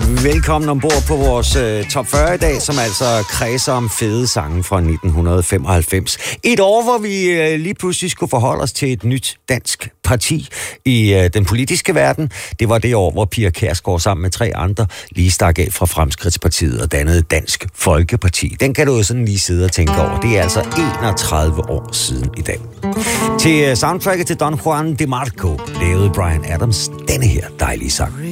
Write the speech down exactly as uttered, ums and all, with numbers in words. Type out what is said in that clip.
Velkommen ombord på vores øh, top fyrre i dag, som altså kredser om fede sange fra nitten femoghalvfems. Et år, hvor vi øh, lige pludselig skulle forholde os til et nyt dansk parti i øh, den politiske verden. Det var det år, hvor Pia Kjærsgaard sammen med tre andre lige stak af fra Fremskridtspartiet og dannede Dansk Folkeparti. Den kan du jo sådan lige sidde og tænke over. Det er altså enogtredive år siden i dag. Til øh, soundtracket til Don Juan DeMarco lavede Bryan Adams denne her dejlige sang.